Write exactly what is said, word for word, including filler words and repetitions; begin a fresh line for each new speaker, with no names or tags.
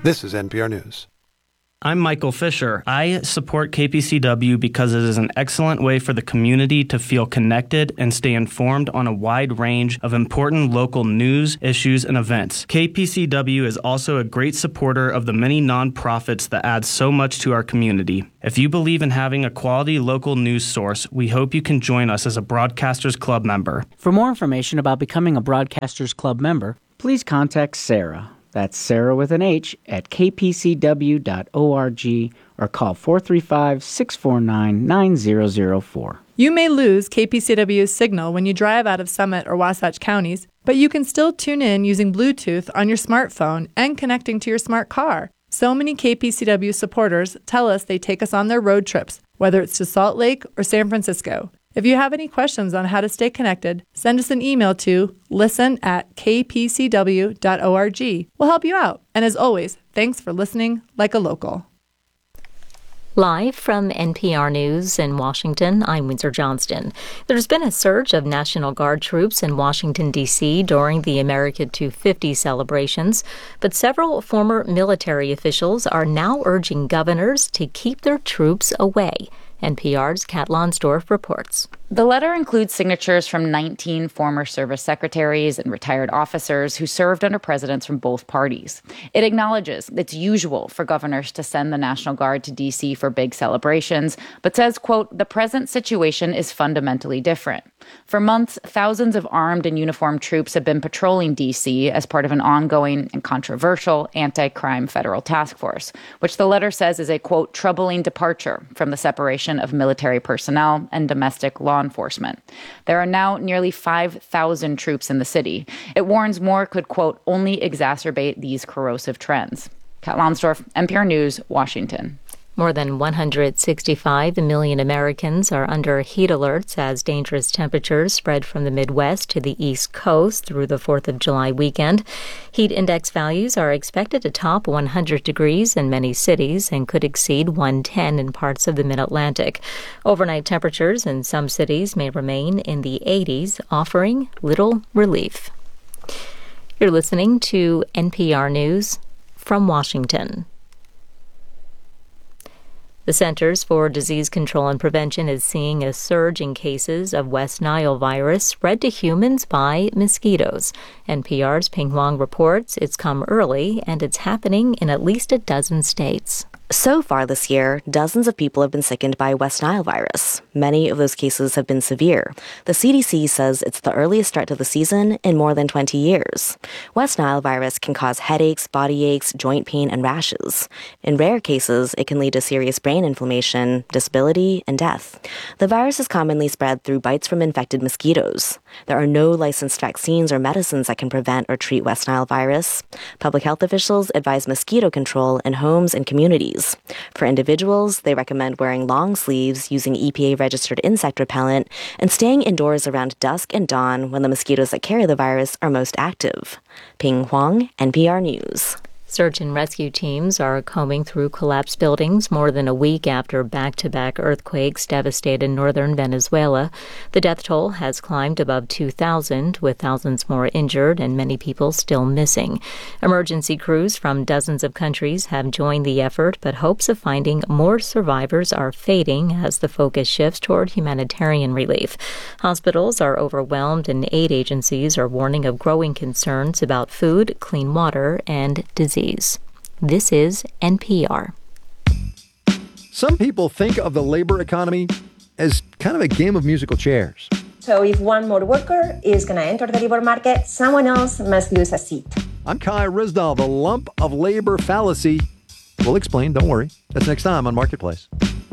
This is N P R News.
I'm Michael Fisher. I support K P C W because it is an excellent way for the community to feel connected and stay informed on a wide range of important local news, issues, and events. K P C W is also a great supporter of the many nonprofits that add so much to our community. If you believe in having a quality local news source, we hope you can join us as a Broadcasters Club member.
For more information about becoming a Broadcasters Club member, please contact Sarah. That's Sarah with an H at k p c w dot org or call four three five, six four nine, nine zero zero four.
You may lose K P C W's signal when you drive out of Summit or Wasatch counties, but you can still tune in using Bluetooth on your smartphone and connecting to your smart car. So many K P C W supporters tell us they take us on their road trips, whether it's to Salt Lake or San Francisco. If you have any questions on how to stay connected, send us an email to listen at k p c w dot org. We'll help you out. And as always, thanks for listening like a local.
Live from N P R News in Washington, I'm Windsor Johnston. There's been a surge of National Guard troops in Washington, D C during the America two fifty celebrations, but several former military officials are now urging governors to keep their troops away. N P R's Kat Lonsdorf reports.
The letter includes signatures from nineteen former service secretaries and retired officers who served under presidents from both parties. It acknowledges it's usual for governors to send the National Guard to D C for big celebrations, but says, quote, the present situation is fundamentally different. For months, thousands of armed and uniformed troops have been patrolling D C as part of an ongoing and controversial anti-crime federal task force, which the letter says is a, quote, troubling departure from the separation of military personnel and domestic law enforcement. There are now nearly five thousand troops in the city. It warns more could, quote, only exacerbate these corrosive trends. Kat Lonsdorf, N P R News, Washington.
More than one hundred sixty-five million Americans are under heat alerts as dangerous temperatures spread from the Midwest to the East Coast through the fourth of July weekend. Heat index values are expected to top one hundred degrees in many cities and could exceed one hundred ten in parts of the Mid-Atlantic. Overnight temperatures in some cities may remain in the eighties, offering little relief. You're listening to N P R News from Washington. The Centers for Disease Control and Prevention is seeing a surge in cases of West Nile virus spread to humans by mosquitoes. N P R's Ping Huang reports it's come early and it's happening in at least a dozen states.
So far this year, dozens of people have been sickened by West Nile virus. Many of those cases have been severe. The C D C says it's the earliest start to the season in more than twenty years. West Nile virus can cause headaches, body aches, joint pain, and rashes. In rare cases, it can lead to serious brain inflammation, disability, and death. The virus is commonly spread through bites from infected mosquitoes. There are no licensed vaccines or medicines that can prevent or treat West Nile virus. Public health officials advise mosquito control in homes and communities. For individuals, they recommend wearing long sleeves, using E P A-registered insect repellent, and staying indoors around dusk and dawn when the mosquitoes that carry the virus are most active. Ping Huang, N P R News.
Search and rescue teams are combing through collapsed buildings more than a week after back-to-back earthquakes devastated northern Venezuela. The death toll has climbed above two thousand, with thousands more injured and many people still missing. Emergency crews from dozens of countries have joined the effort, but hopes of finding more survivors are fading as the focus shifts toward humanitarian relief. Hospitals are overwhelmed and aid agencies are warning of growing concerns about food, clean water, and disease. This is N P R.
Some people think of the labor economy as kind of a game of musical chairs.
So if one more worker is going to enter the labor market, someone else must lose a seat.
I'm Kai Rizdal. The lump of labor fallacy. We'll explain, don't worry. That's next time on Marketplace.